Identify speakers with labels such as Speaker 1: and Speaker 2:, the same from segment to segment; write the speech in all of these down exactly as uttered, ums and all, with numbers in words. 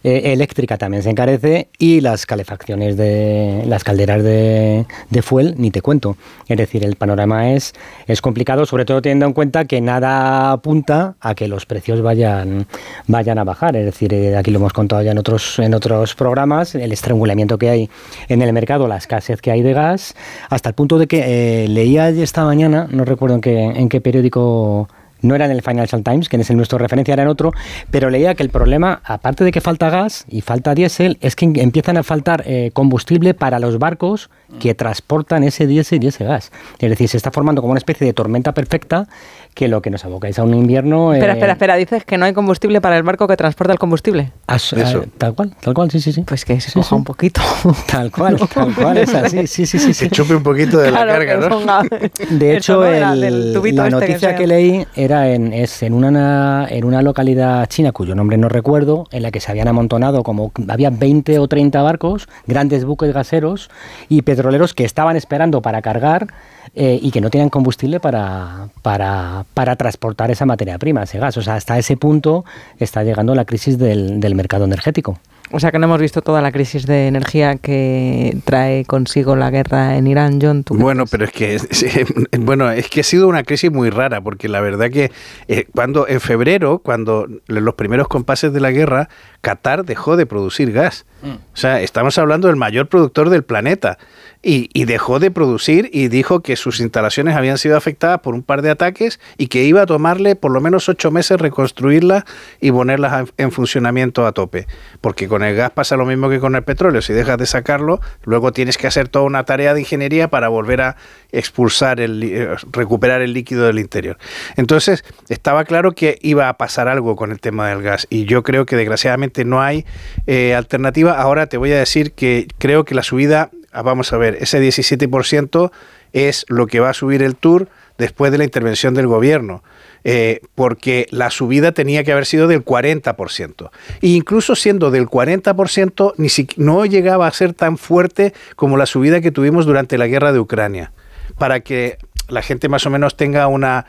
Speaker 1: eh, eléctrica también se encarece y las calefacciones de las calderas de, de fuel, ni te cuento. Es decir, el panorama es, es complicado, sobre todo teniendo en cuenta que nada apunta a que los precios vayan, vayan a bajar. Es decir, eh, aquí lo hemos contado ya en otros, en otros programas, el estrangulamiento que hay en el mercado, la escasez que hay de gas, hasta el punto de que eh, leía esta mañana, no recuerdo en qué, en qué periódico, no era en el Financial Times, que es el nuestro referencia, era en otro, pero leía que el problema, aparte de que falta gas y falta diésel, es que empiezan a faltar eh, combustible para los barcos que transportan ese diésel y ese gas. Es decir, se está formando como una especie de tormenta perfecta que lo que nos aboca es a un invierno...
Speaker 2: Espera, eh, espera, espera, dices que no hay combustible para el barco que transporta el combustible.
Speaker 1: As, Eso. Eh, tal cual, tal cual, sí, sí, sí.
Speaker 2: Pues que se
Speaker 1: sí,
Speaker 2: coja
Speaker 1: sí.
Speaker 2: un poquito.
Speaker 1: Tal cual, tal cual, es así, sí, sí, sí.
Speaker 3: Se sí. chupe un poquito de claro, la carga, ¿no?
Speaker 2: Ponga,
Speaker 1: de hecho, el,
Speaker 2: el,
Speaker 1: la
Speaker 2: este
Speaker 1: noticia que, que leí era en, es en, una, en una localidad china, cuyo nombre no recuerdo, en la que se habían amontonado como, había veinte o treinta barcos, grandes buques gaseros y petroleros que estaban esperando para cargar eh, y que no tenían combustible para, para, para transportar esa materia prima, ese gas. O sea, hasta ese punto está llegando la crisis del, del mercado energético.
Speaker 2: O sea que no hemos visto toda la crisis de energía que trae consigo la guerra en Irán, John. ¿Tú
Speaker 3: bueno, pero es que bueno, es que ha sido una crisis muy rara, porque la verdad que eh, cuando en febrero, cuando los primeros compases de la guerra, Qatar dejó de producir gas. Mm. O sea, estamos hablando del mayor productor del planeta. Y, y dejó de producir y dijo que sus instalaciones habían sido afectadas por un par de ataques y que iba a tomarle por lo menos ocho meses reconstruirlas y ponerlas en funcionamiento a tope. Porque con el gas pasa lo mismo que con el petróleo. Si dejas de sacarlo, luego tienes que hacer toda una tarea de ingeniería para volver a expulsar, el, recuperar el líquido del interior. Entonces, estaba claro que iba a pasar algo con el tema del gas. Y yo creo que desgraciadamente no hay eh, alternativa. Ahora te voy a decir que creo que la subida... Vamos a ver, ese diecisiete por ciento es lo que va a subir el Tour después de la intervención del gobierno, eh, porque la subida tenía que haber sido del cuarenta por ciento. E incluso siendo del cuarenta por ciento, ni si, no llegaba a ser tan fuerte como la subida que tuvimos durante la guerra de Ucrania. Para que la gente más o menos tenga una,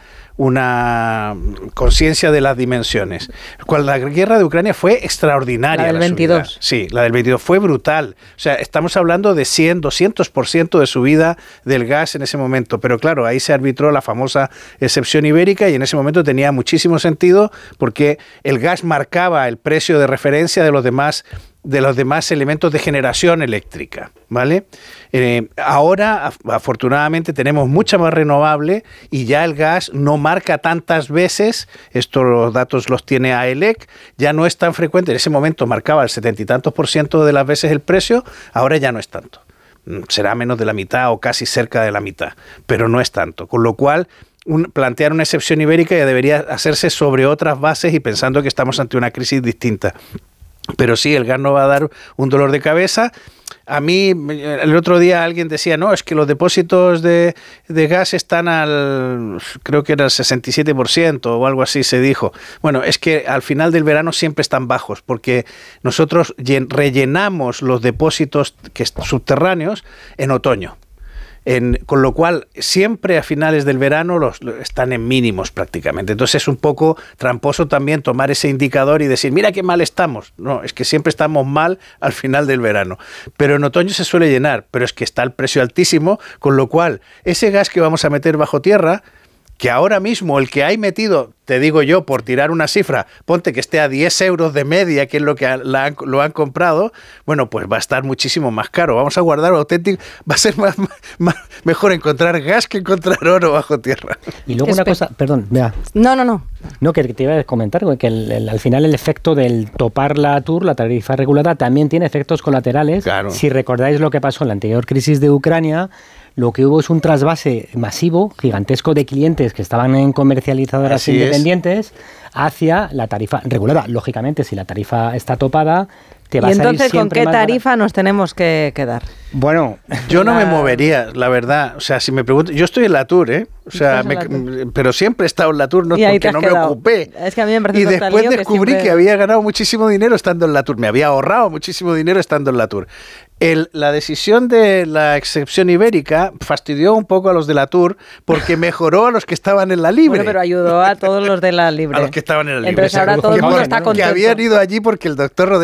Speaker 3: una conciencia de las dimensiones. Cuando la guerra de Ucrania fue extraordinaria.
Speaker 2: La del
Speaker 3: la
Speaker 2: veintidós.
Speaker 3: Subida. Sí, la del veintidós fue brutal. O sea, estamos hablando de cien, doscientos por ciento de subida del gas en ese momento. Pero claro, ahí se arbitró la famosa excepción ibérica y en ese momento tenía muchísimo sentido porque el gas marcaba el precio de referencia de los demás de los demás elementos de generación eléctrica, ¿vale? Eh, ahora, afortunadamente, tenemos mucha más renovable y ya el gas no marca tantas veces, estos los datos los tiene A E L E C, ya no es tan frecuente, en ese momento marcaba el setenta y tantos por ciento de las veces el precio, ahora ya no es tanto. Será menos de la mitad o casi cerca de la mitad, pero no es tanto, con lo cual... Un, plantear una excepción ibérica ya debería hacerse sobre otras bases y pensando que estamos ante una crisis distinta. Pero sí, el gas no va a dar un dolor de cabeza. A mí, el otro día alguien decía, no, es que los depósitos de, de gas están al, creo que era el sesenta y siete por ciento o algo así se dijo. Bueno, es que al final del verano siempre están bajos, porque nosotros rellenamos los depósitos que, subterráneos en otoño. En, con lo cual, siempre a finales del verano los, los están en mínimos prácticamente. Entonces es un poco tramposo también tomar ese indicador y decir, mira qué mal estamos. No, es que siempre estamos mal al final del verano. Pero en otoño se suele llenar, pero es que está el precio altísimo, con lo cual ese gas que vamos a meter bajo tierra, que ahora mismo el que hay metido, te digo yo, por tirar una cifra, ponte que esté a diez euros de media, que es lo que la han, lo han comprado, bueno, pues va a estar muchísimo más caro. Vamos a guardar auténtico, va a ser más, más mejor encontrar gas que encontrar oro bajo tierra.
Speaker 1: Y luego una cosa, perdón, vea.
Speaker 2: No, no, no.
Speaker 1: No, que te iba a comentar, que el, el, al final el efecto del topar la Tour, la tarifa regulada, también tiene efectos colaterales. Claro. Si recordáis lo que pasó en la anterior crisis de Ucrania, lo que hubo es un trasvase masivo, gigantesco, de clientes que estaban en comercializadoras Así independientes es. hacia la tarifa regulada. Lógicamente, si la tarifa está topada, te va a salir siempre más. ¿Y entonces con
Speaker 2: qué tarifa barato? Nos tenemos que quedar?
Speaker 1: Bueno,
Speaker 3: yo no la... me movería, la verdad. O sea, si me pregunto, yo estoy en la Tour, ¿eh? O sea, me, pero siempre he estado en la Tour, no porque no quedado. me ocupé.
Speaker 2: Es que a mí me parece
Speaker 3: y después descubrí que,
Speaker 2: siempre...
Speaker 3: que había ganado muchísimo dinero estando en la Tour. Me había ahorrado muchísimo dinero estando en la Tour. El, la decisión de la excepción ibérica fastidió un poco a los de la Tour porque mejoró a los que estaban en la Libre.
Speaker 2: Bueno, pero ayudó a todos los de la Libre.
Speaker 3: A los que estaban en la Libre.
Speaker 2: Entonces ahora todo el mundo está contento.
Speaker 3: Que habían ido allí porque el doctor Rodríguez